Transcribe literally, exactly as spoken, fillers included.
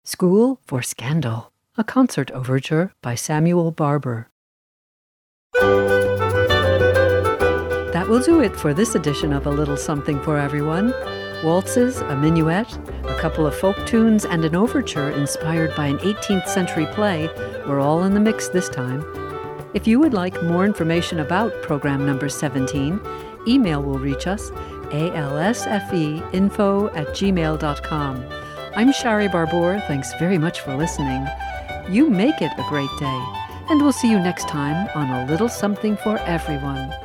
School for Scandal, a concert overture by Samuel Barber. That will do it for this edition of A Little Something for Everyone. Waltzes, a minuet, a couple of folk tunes, and an overture inspired by an eighteenth century play were all in the mix this time. If you would like more information about program number seventeen, email will reach us, alsfeinfo at gmail dot com. I'm Shari Barbour. Thanks very much for listening. You make it a great day, and we'll see you next time on A Little Something for Everyone.